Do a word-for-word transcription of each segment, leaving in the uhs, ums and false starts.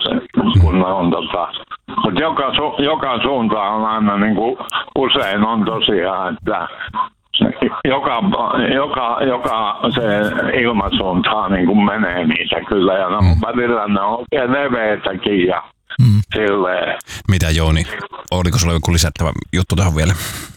kun ne on tota... Mutta joka, su, joka suuntaan on aina niin kuin usein on tosiaan, että joka, joka, joka se ilmasuuntaa niin kuin menee niitä kyllä. Ja no, mm. välillä ne on oikein leveätäkin ja mm. silleen. Mitä Jouni, oliko sulla joku lisättävä juttu tähän vielä?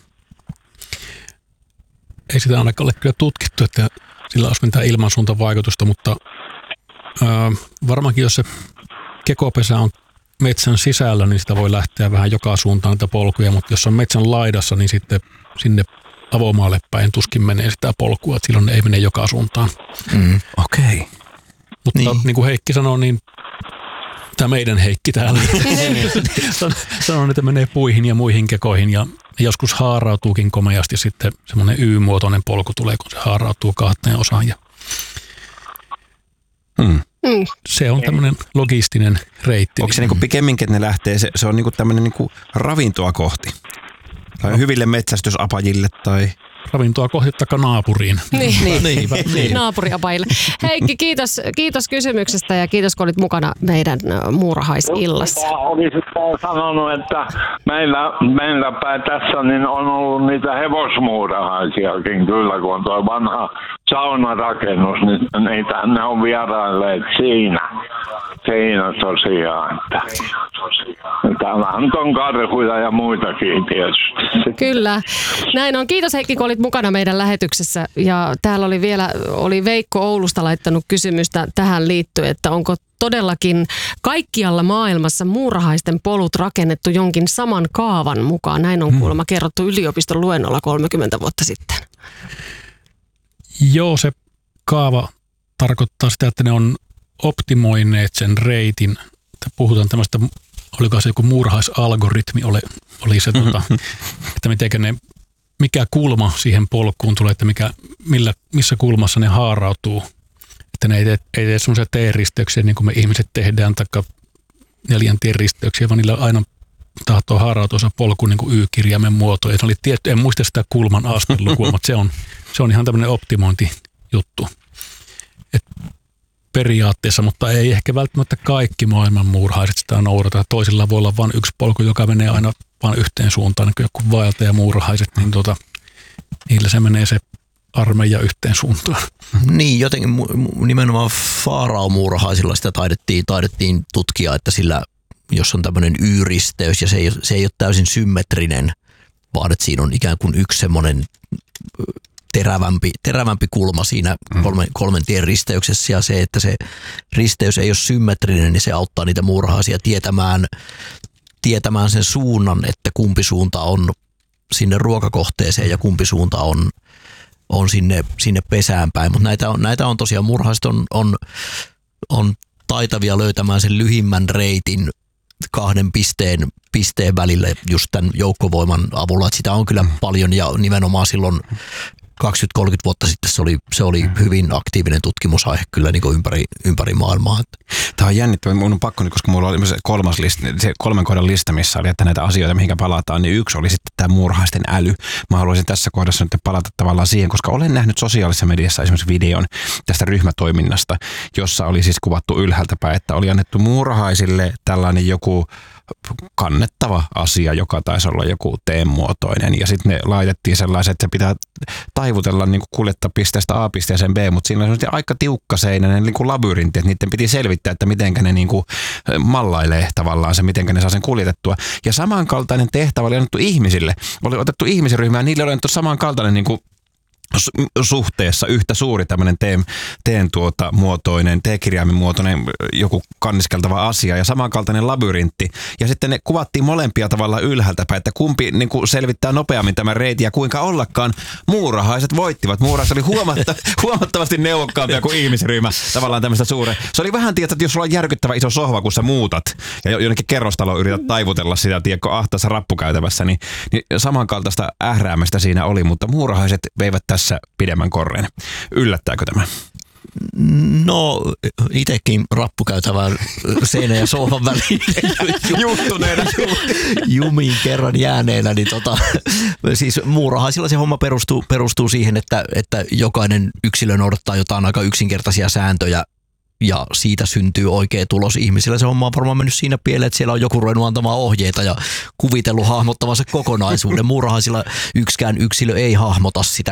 Ei sitä ainakaan ole kyllä tutkittu, että sillä olisi mitään ilmansuuntavaikutusta, mutta ää, varmaankin jos se kekopesä on metsän sisällä, niin sitä voi lähteä vähän joka suuntaan niitä polkuja, mutta jos on metsän laidassa, niin sitten sinne avomaalle päin tuskin menee sitä polkua, että silloin ei mene joka suuntaan. Mm, Okei. Okay. Mutta niin. niin kuin Heikki sanoi, niin tämä meidän Heikki täällä sanoo, että menee puihin ja muihin kekoihin ja joskus haarautuukin komeasti sitten semmoinen Y-muotoinen polku tulee, kun se haarautuu kahteen osaan. Ja mm. Mm. Se on tämmöinen logistinen reitti. Onko se niinku pikemminkin, että ne lähtee, se, se on niinku tämmöinen niinku ravintoa kohti? Tai no. hyville metsästysapajille tai... Ravintoa kohti taikka naapuriin. Niin, niin, niin, niin. Naapuriapajille. Heikki, kiitos, kiitos kysymyksestä ja kiitos, kun olit mukana meidän muurahaisillassa. Olisit sanonut, että meillä, meillä päin tässä niin on ollut niitä hevosmuurahaisiakin kyllä, kun on tuo vanha saunarakennus, niin niitä, ne on vierailleet siinä. Siinä tosiaan. Täällä on karhuja ja muitakin tietysti. Kyllä. Näin on. Kiitos Heikki, kun olit mukana meidän lähetyksessä. Ja täällä oli vielä oli Veikko Oulusta laittanut kysymystä tähän liittyen, että onko todellakin kaikkialla maailmassa muurahaisten polut rakennettu jonkin saman kaavan mukaan. Näin on kuulemma kerrottu yliopiston luennolla kolmekymmentä vuotta sitten. Joo, se kaava tarkoittaa sitä, että ne on optimoineet sen reitin. Puhutaan tämmöistä, oliko se joku muurahaisalgoritmi, oli, oli se, tuota, että mitenkä ne, mikä kulma siihen polkuun tulee, että mikä, millä, missä kulmassa ne haarautuu. Että ne ei tee, ei tee semmoisia T-risteyksiä niin kuin me ihmiset tehdään, taikka neljän tien risteyksiä, vaan niillä aina tahtoo haarautua se polku niin kuin Y-kirjaimen muoto. Ja se oli tietty, en muista sitä kulman askelukua, mutta se on, se on ihan tämmöinen optimointijuttu. Et periaatteessa, mutta ei ehkä välttämättä kaikki maailman muurahaiset sitä noudata. Toisilla voi olla vain yksi polku, joka menee aina vain yhteen suuntaan, niin kuin joku vaelta ja muurahaiset, niin tuota, niillä se menee se armeija yhteen suuntaan. Niin, jotenkin nimenomaan faarao-muurahaisilla sitä taidettiin, taidettiin tutkia, että sillä, jos on tämmöinen Y-risteys ja se ei, se ei ole täysin symmetrinen, vaan että siinä on ikään kuin yksi semmoinen terävämpi, terävämpi kulma siinä kolmen, kolmen tien risteyksessä ja se, että se risteys ei ole symmetrinen, niin se auttaa niitä muurahaisia tietämään, tietämään sen suunnan, että kumpi suunta on sinne ruokakohteeseen ja kumpi suunta on, on sinne, sinne pesään päin. Mutta näitä on, näitä on tosiaan, muurahaiset on, on, on taitavia löytämään sen lyhimmän reitin kahden pisteen, pisteen välillä just tämän joukkovoiman avulla. Että sitä on kyllä paljon ja nimenomaan silloin kaksikymmentä kolmekymmentä vuotta sitten se oli, se oli hyvin aktiivinen tutkimusaihe kyllä niin kuin ympäri, ympäri maailmaa. Tämä on jännittävä. Minun on pakko, koska minulla oli se kolmas lista, se kolmen kohdan lista, missä oli, että näitä asioita, mihinkä palataan, niin yksi oli sitten tämä muurahaisten äly. Mä haluaisin tässä kohdassa nyt palata tavallaan siihen, koska olen nähnyt sosiaalisessa mediassa esimerkiksi videon tästä ryhmätoiminnasta, jossa oli siis kuvattu ylhäältä päin, että oli annettu muurahaisille tällainen joku kannettava asia, joka taisi olla joku T-muotoinen. Ja sitten ne laitettiin sellaiset, että se pitää taivutella niin kuin kuljettaa pisteestä A pisteeseen B, mutta siinä on aika tiukkaseinäinen niin kuin labyrintti, että niiden piti selvittää, että mitenkä ne niin kuin mallailee tavallaan se, mitenkä ne saa sen kuljetettua. Ja samankaltainen tehtävä oli annettu ihmisille. Oli otettu ihmisryhmää ja niille oli annettu samankaltainen niin kuin suhteessa yhtä suuri tämmöinen teen, teen tuota muotoinen, T-kirjaimen muotoinen joku kanniskeltava asia ja samankaltainen labyrintti. Ja sitten ne kuvattiin molempia tavallaan ylhäältä päin, että kumpi niin kuin selvittää nopeammin tämän reitin ja kuinka ollakaan muurahaiset voittivat. Muurahaiset oli huomatta, huomattavasti neuvokkaampia kuin ihmisryhmä tavallaan tämmöistä suuren. Se oli vähän tietää, että jos sulla on järkyttävä iso sohva, kun sä muutat ja jonnekin kerrostaloon yrität taivutella sitä, tiedätkö, ahtaassa rappukäytävässä, niin, niin samankaltaista ähräämästä siinä oli, mutta muurahaiset veivät tässä pidemmän korreen. Yllättääkö tämä? No, itsekin rappukäytävään seinän ja sohvan väliin juttuneena jumiin kerran jääneenä, niin tota, siis muurahaisilla se homma perustuu, perustuu siihen, että, että jokainen yksilö noudattaa jotain aika yksinkertaisia sääntöjä ja siitä syntyy oikea tulos ihmisillä. Se homma on varmaan mennyt siinä pieleen, että siellä on joku ruvennut antamaan ohjeita ja kuvitellut hahmottavansa kokonaisuuden. Muurahaisilla yksikään yksilö ei hahmota sitä